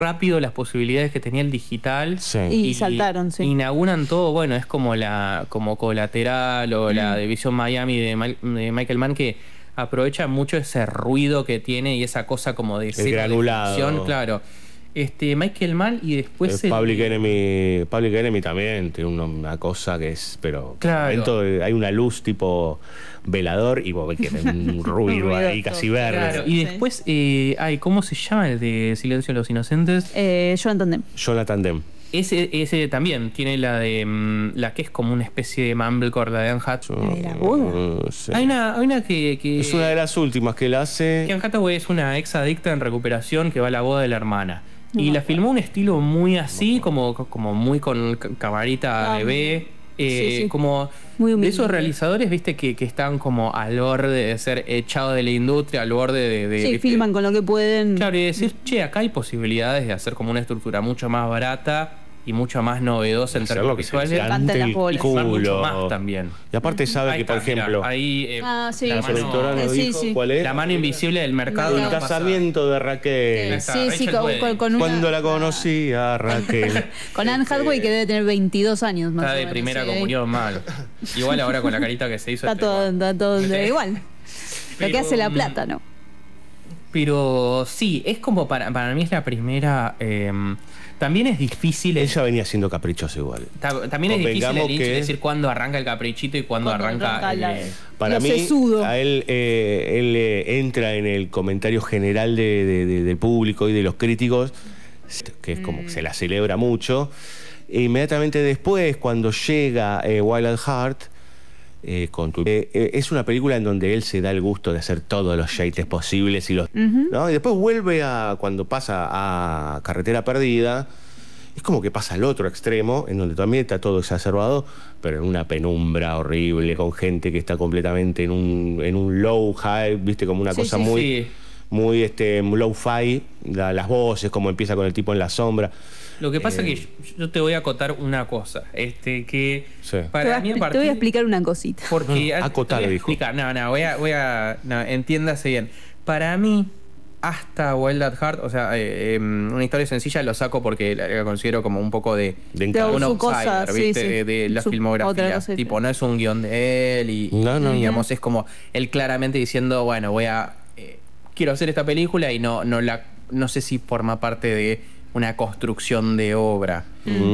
rápido las posibilidades que tenía el digital. Sí. Y saltaron, sí. Inauguran todo, bueno, es como Colateral o la División Miami de Michael Mann, que aprovecha mucho ese ruido que tiene y esa cosa como de El granulado. ficción, claro. Michael Mann y después Public Enemy también tiene una cosa que es, pero Claro. hay una luz tipo velador y vos ves que hay un ruido ahí casi verde. Claro, y después, ¿cómo se llama el de Silencio de los Inocentes? Jonathan Demme. Jonathan Demme. Ese también tiene la de la que es como una especie de Mumblecore, la de Anne Hathaway. ¿La boda? Sí. Hay una que Es una de las últimas que la hace. que Anne Hathaway es una ex adicta en recuperación que va a la boda de la hermana. Y la filmó un estilo muy así, como muy con camarita bebé. sí. Como Muy de humilde. esos realizadores, viste, que están como al borde de ser echados de la industria, al borde de Sí, filman con lo que pueden. Claro, y decir, che, acá hay posibilidades de hacer como una estructura mucho más barata y mucho más novedosa en Hacer términos lo que se visuales. le Canta cante las el bolas. Y filmar mucho culo. más también. Y aparte sabe Ahí que, por está, mirá, ejemplo, ahí, Sí, la sí, productora nos sí, dijo sí. cuál es. la mano invisible del mercado. El no El pasa. casamiento de Raquel. está, Sí, sí, Rachel Weisz. con una. Cuando la conocí a Raquel. Con Anne Hathaway, que debe tener 22 años más Está o de menos, primera sí. comunión mal. Igual ahora con la carita que se hizo. Está todo igual. Lo Pero, que hace la plata, ¿no? Pero sí, es como para mí es la primera. También es difícil. Ella venía siendo caprichosa igual. También es difícil Convengamos el que- decir cuándo arranca el caprichito y cuándo arranca la- Para lo mí, sesudo. a él entra en el comentario general del público y de los críticos, que es como que se la celebra mucho. E inmediatamente después, cuando llega Wild at Heart, es una película en donde él se da el gusto de hacer todos los shades posibles y ¿no? Y después vuelve cuando pasa a Carretera Perdida, es como que pasa al otro extremo, en donde también está todo exacerbado, pero en una penumbra horrible, con gente que está completamente en un low high, viste, como una Sí, cosa sí, muy, sí. muy low-fi, las voces, como empieza con el tipo en la sombra. Lo que pasa es que yo te voy a acotar una cosa. Que Sí. para mí Te voy a explicar una cosita. Porque No, acotar, te voy a dijo. explicar. No, entiéndase bien. Para mí, hasta Wild at Heart, o sea, una historia sencilla lo saco porque la considero como un poco de encargo. un su outsider, cosa, sí, ¿viste? sí. De la Su- otra filmografía. cosa Tipo, no es un guión de él y digamos, es como él claramente diciendo, bueno, quiero hacer esta película y no sé si forma parte de una construcción de obra.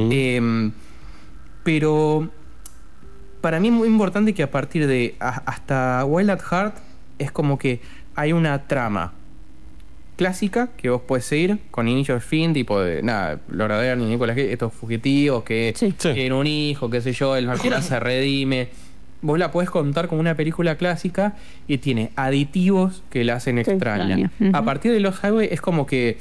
Pero para mí es muy importante que a partir de hasta Wild at Heart es como que hay una trama clásica que vos puedes seguir con inicio y fin, tipo de Laura Dern y Nicolas Cage, estos fugitivos que Sí. Sí. tienen un hijo, qué sé yo, el al final se redime. Vos la podés contar como una película clásica y tiene aditivos que la hacen Que extraña. extraña. A partir de Los Highway es como que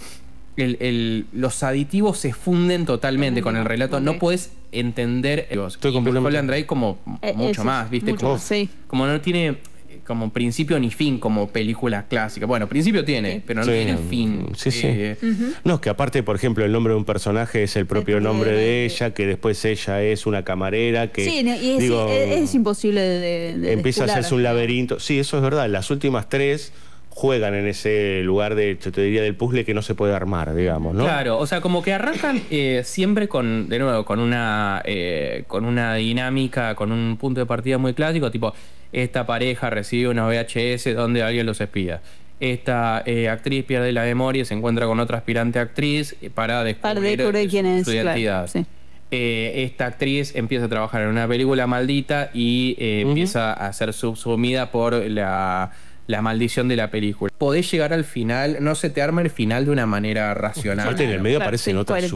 los aditivos se funden totalmente con el relato. Ok. No podés entender. Estoy y completamente- Mulholland Drive como mucho eso, más, ¿viste? mucho Como, más, sí. como no tiene como principio ni fin como película clásica. Bueno, principio tiene, Sí. pero no Sí, tiene fin. sí, sí. Ujú. No, es que aparte, por ejemplo, el nombre de un personaje es el propio nombre de ella, que después ella es una camarera, que Sí, y es, digo, es imposible de empieza a despular. hacerse un laberinto. Sí, eso es verdad. Las últimas tres juegan en ese lugar yo te diría, del puzzle que no se puede armar, digamos, ¿no? Claro, o sea, como que arrancan siempre de nuevo, con una dinámica, con un punto de partida muy clásico, tipo, esta pareja recibe una VHS donde alguien los espía. Esta actriz pierde la memoria y se encuentra con otra aspirante actriz para descubrir quién es, su claro, identidad. sí. Esta actriz empieza a trabajar en una película maldita y empieza a ser subsumida por la maldición de la película. Podés llegar al final, no se te arma el final de una manera racional. Aparte en el medio Claro, aparecen sí, otras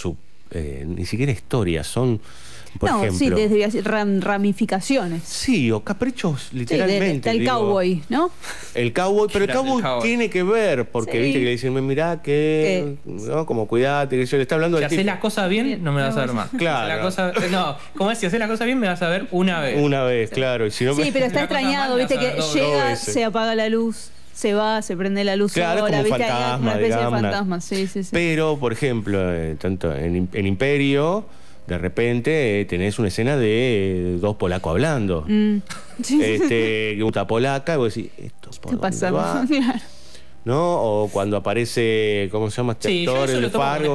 ni siquiera historias, son, por No, sí, ejemplo. desde ramificaciones. Sí, o caprichos, Sí, literalmente. está el digo. cowboy, ¿no? El cowboy, pero el Grande el cowboy cowboy. tiene que ver, porque Sí. viste que le dicen, mirá que, ¿no? Como cuidate, que yo le está hablando Si del haces tipo. las cosas bien, no me vas a ver más. Claro. Si haces la cosa- no, como es, si haces las cosas bien, me vas a ver una vez. Una vez, claro. Y si no Sí, pero está Una cosa extrañado, mala, viste o sea, que dos llega, veces. se apaga la luz, se va, se prende la luz Claro, es sola, como un viste, hay fantasma, una especie digamos, de una- fantasma, sí, sí, sí. Pero, por ejemplo, tanto en Imperio, de repente tenés una escena de dos polacos hablando. Sí, Una polaca, y vos decís, ¿esto por ¿qué pasa? dónde va? Claro. ¿no? O cuando aparece, ¿cómo se llama este Sí, yo actor? eso El lo tomo como una Fargo.